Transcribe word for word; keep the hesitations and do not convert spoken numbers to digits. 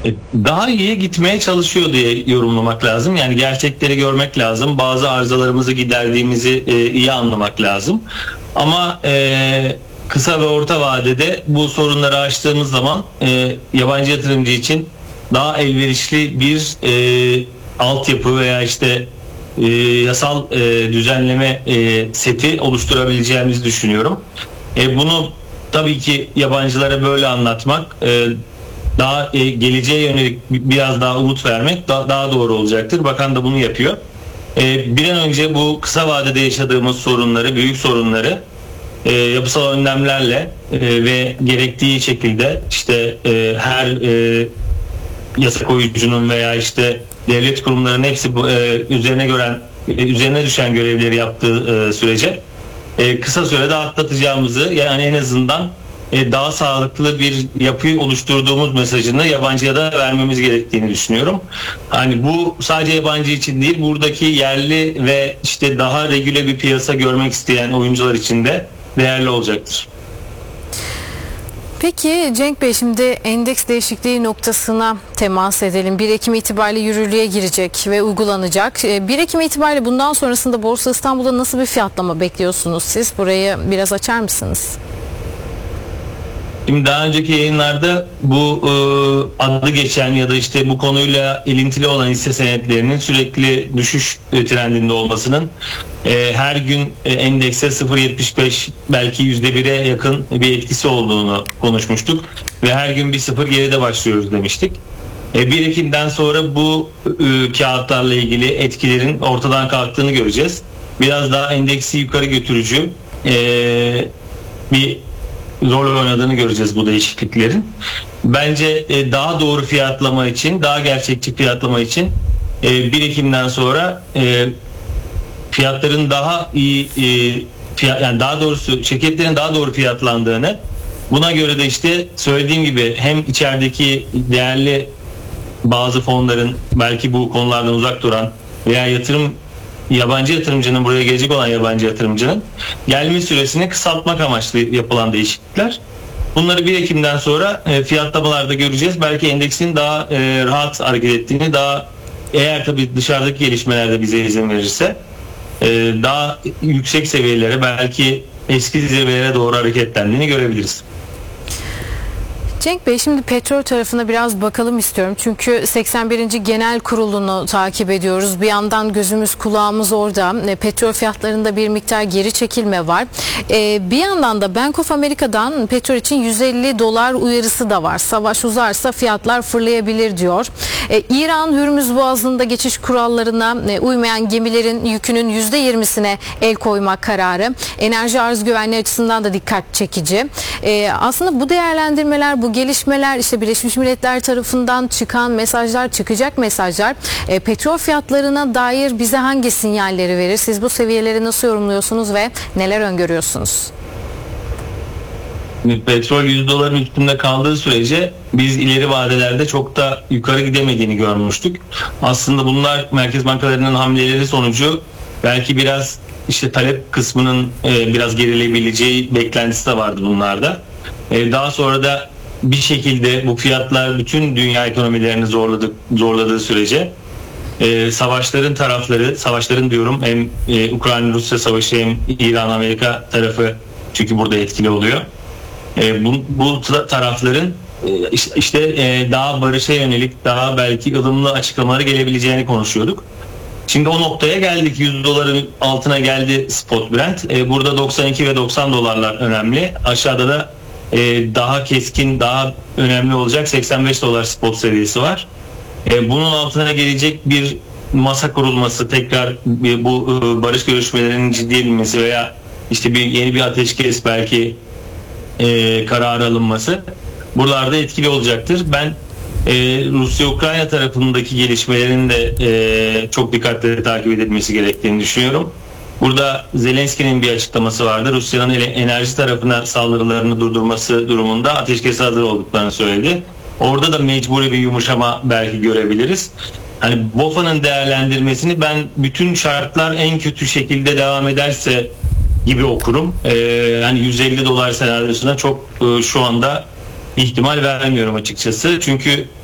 E, Daha iyiye gitmeye çalışıyor diye yorumlamak lazım. Yani gerçekleri görmek lazım. Bazı arızalarımızı giderdiğimizi e, iyi anlamak lazım. Ama e, kısa ve orta vadede bu sorunları aştığımız zaman e, yabancı yatırımcı için daha elverişli bir e, altyapı veya işte e, yasal e, düzenleme e, seti oluşturabileceğimizi düşünüyorum. E, bunu tabii ki yabancılara böyle anlatmak, e, daha e, geleceğe yönelik biraz daha umut vermek da, daha doğru olacaktır. Bakan da bunu yapıyor. E, bir an önce bu kısa vadede yaşadığımız sorunları, büyük sorunları e, yapısal önlemlerle e, ve gerektiği şekilde işte e, her e, yasa koyucunun veya işte devlet kurumlarının hepsi bu, e, üzerine gören e, üzerine düşen görevleri yaptığı e, sürece e, kısa sürede atlatacağımızı, yani en azından e, daha sağlıklı bir yapıyı oluşturduğumuz mesajını yabancıya da vermemiz gerektiğini düşünüyorum. Hani bu sadece yabancı için değil, buradaki yerli ve işte daha regüle bir piyasa görmek isteyen oyuncular için de değerli olacaktır. Peki Cenk Bey, şimdi endeks değişikliği noktasına temas edelim. bir Ekim itibariyle yürürlüğe girecek ve uygulanacak. bir Ekim itibariyle bundan sonrasında Borsa İstanbul'da nasıl bir fiyatlama bekliyorsunuz siz? Burayı biraz açar mısınız? Şimdi daha önceki yayınlarda bu e, adı geçen ya da işte bu konuyla ilintili olan hisse senetlerinin sürekli düşüş e, trendinde olmasının e, her gün e, endekse sıfır virgül yetmiş beş belki yüzde bire yakın bir etkisi olduğunu konuşmuştuk ve her gün bir sıfır geride başlıyoruz demiştik. E, bir Ekim'den sonra bu e, kağıtlarla ilgili etkilerin ortadan kalktığını göreceğiz. Biraz daha endeksi yukarı götürücü e, bir rol oynadığını göreceğiz bu değişikliklerin. Bence e, daha doğru fiyatlama için, daha gerçekçi fiyatlama için e, bir Ekim'den sonra e, fiyatların daha iyi e, fiyat, yani daha doğrusu şirketlerin daha doğru fiyatlandığını, buna göre de işte söylediğim gibi hem içerideki değerli bazı fonların belki bu konulardan uzak duran veya yatırım yabancı yatırımcının, buraya gelecek olan yabancı yatırımcının gelme süresini kısaltmak amaçlı yapılan değişiklikler. Bunları bir Ekim'den sonra e, fiyatlamalarda göreceğiz. Belki endeksin daha e, rahat hareket ettiğini, daha eğer tabii dışarıdaki gelişmeler de bize izin verirse e, daha yüksek seviyelere, belki eski zirvelere doğru hareketlendiğini görebiliriz. Cenk Bey, şimdi petrol tarafına biraz bakalım istiyorum. Çünkü seksen birinci Genel Kurulu'nu takip ediyoruz. Bir yandan gözümüz kulağımız orada. E, petrol fiyatlarında bir miktar geri çekilme var. E, bir yandan da Bank of America'dan petrol için yüz elli dolar uyarısı da var. Savaş uzarsa fiyatlar fırlayabilir diyor. E, İran Hürmüz Boğazı'nda geçiş kurallarına e, uymayan gemilerin yükünün yüzde yirmisine el koymak kararı enerji arz güvenliği açısından da dikkat çekici. E, aslında bu değerlendirmeler, bu gelişmeler, işte Birleşmiş Milletler tarafından çıkan mesajlar, çıkacak mesajlar e, petrol fiyatlarına dair bize hangi sinyalleri verir? Siz bu seviyeleri nasıl yorumluyorsunuz ve neler öngörüyorsunuz? Petrol yüz doların üstünde kaldığı sürece biz ileri vadelerde çok da yukarı gidemediğini görmüştük. Aslında bunlar merkez bankalarının hamleleri sonucu belki biraz işte talep kısmının e, biraz gerilebileceği beklentisi de vardı bunlarda. E, daha sonra da bir şekilde bu fiyatlar bütün dünya ekonomilerini zorladı, zorladığı sürece e, savaşların tarafları, savaşların diyorum hem e, Ukrayna-Rusya savaşı hem İran-Amerika tarafı, çünkü burada etkili oluyor. E, bu, bu tarafların e, işte e, daha barışa yönelik, daha belki ılımlı açıklamaları gelebileceğini konuşuyorduk. Şimdi o noktaya geldik. yüz doların altına geldi spot Brent. E, burada doksan iki ve doksan dolarlar önemli. Aşağıda da e, daha keskin, daha önemli olacak seksen beş dolar spot seviyesi var. E, bunun altına gelecek bir masa kurulması, tekrar e, bu e, barış görüşmelerinin ciddiye binmesi veya işte bir yeni bir ateşkes belki e, kararı alınması buralarda etkili olacaktır. Ben e, Rusya-Ukrayna tarafındaki gelişmelerin de e, çok dikkatli takip edilmesi gerektiğini düşünüyorum. Burada Zelenski'nin bir açıklaması vardı. Rusya'nın enerji tarafına saldırılarını durdurması durumunda ateşkese hazır olduklarını söyledi. Orada da mecburi bir yumuşama belki görebiliriz. Hani B O F A'nın değerlendirmesini ben bütün şartlar en kötü şekilde devam ederse gibi okurum. Ee, yani yüz elli dolar senaryosuna çok e, şu anda ihtimal vermiyorum açıkçası. Çünkü